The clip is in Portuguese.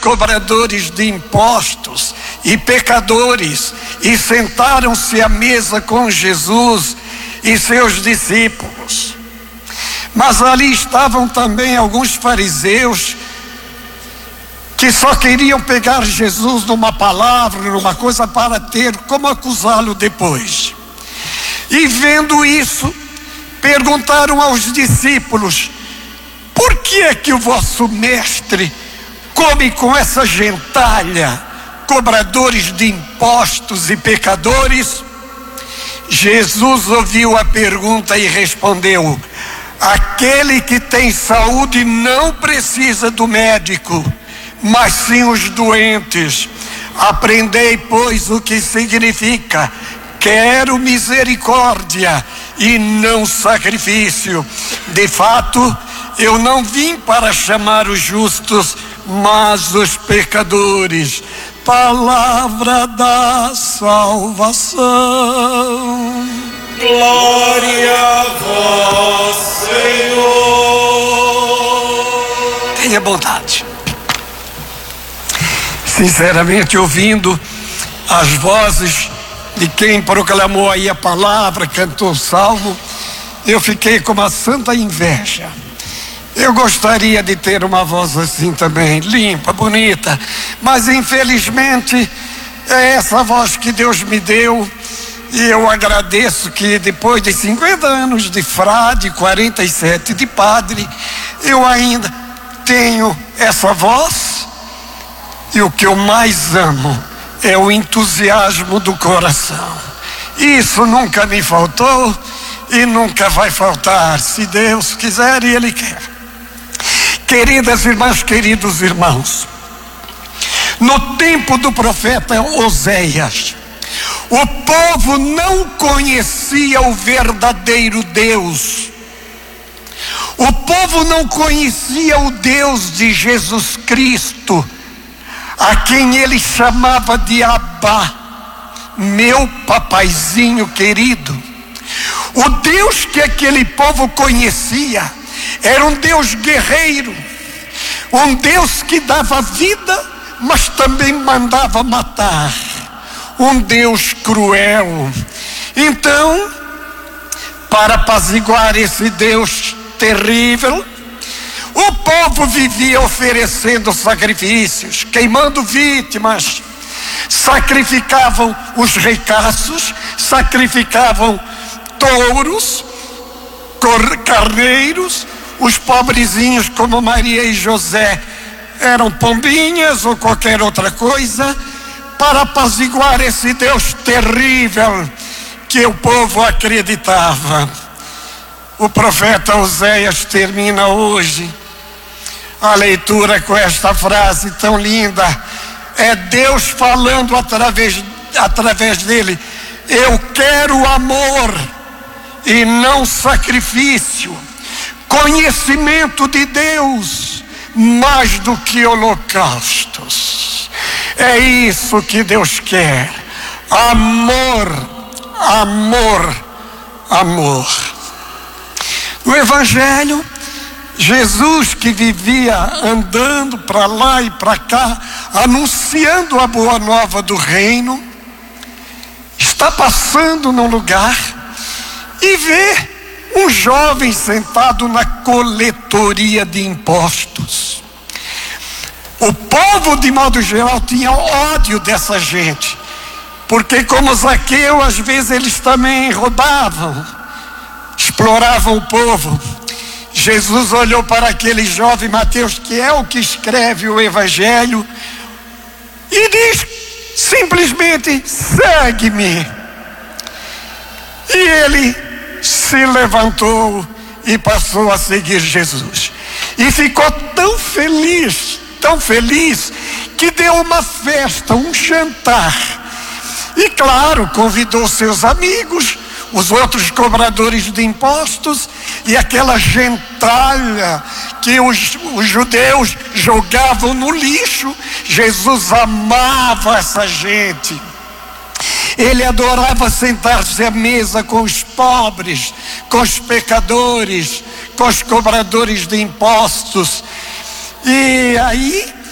cobradores de impostos e pecadores e sentaram-se à mesa com Jesus e seus discípulos. Mas ali estavam também alguns fariseus que só queriam pegar Jesus numa palavra, numa coisa para ter como acusá-lo depois. E vendo isso, perguntaram aos discípulos: por que é que o vosso mestre come com essa gentalha, cobradores de impostos e pecadores? Jesus ouviu a pergunta e respondeu: aquele que tem saúde não precisa do médico, mas sim os doentes. Aprendei, pois, o que significa: quero misericórdia e não sacrifício. De fato, eu não vim para chamar os justos, mas os pecadores. Palavra da salvação. Glória a vós, Senhor. Tenha bondade. Sinceramente, ouvindo as vozes de quem proclamou aí a palavra, cantou o salmo, eu fiquei com uma santa inveja. Eu gostaria de ter uma voz assim também, limpa, bonita, mas infelizmente é essa voz que Deus me deu. E eu agradeço que depois de 50 anos de frade, 47 de padre, eu ainda tenho essa voz. E o que eu mais amo é o entusiasmo do coração. Isso nunca me faltou e nunca vai faltar, se Deus quiser e Ele quer. Queridas irmãs, queridos irmãos, no tempo do profeta Oséias, o povo não conhecia o verdadeiro Deus. O povo não conhecia o Deus de Jesus Cristo, a quem ele chamava de Abá, meu papaizinho querido. O Deus que aquele povo conhecia era um Deus guerreiro, um Deus que dava vida, mas também mandava matar, um Deus cruel. Então, para apaziguar esse Deus terrível, o povo vivia oferecendo sacrifícios, queimando vítimas, sacrificavam os ricaços, sacrificavam touros, carneiros. Os pobrezinhos como Maria e José eram pombinhas ou qualquer outra coisa, para apaziguar esse Deus terrível que o povo acreditava. O profeta Oséias termina hoje a leitura com esta frase tão linda. É Deus falando através dele: eu quero amor e não sacrifício, conhecimento de Deus mais do que holocaustos. É isso que Deus quer: amor, amor, amor. No Evangelho, Jesus, que vivia andando para lá e para cá, anunciando a boa nova do reino, está passando num lugar e vê um jovem sentado na coletoria de impostos. O povo, de modo geral, tinha ódio dessa gente, porque como Zaqueu, às vezes eles também roubavam, exploravam o povo. Jesus olhou para aquele jovem Mateus, que é o que escreve o Evangelho, e diz simplesmente: segue-me. E ele se levantou e passou a seguir Jesus. E ficou tão feliz, que deu uma festa, um jantar. E claro, convidou seus amigos, os outros cobradores de impostos e aquela gentalha que os judeus jogavam no lixo. Jesus amava essa gente. Ele adorava sentar-se à mesa com os pobres, com os pecadores, com os cobradores de impostos. E aí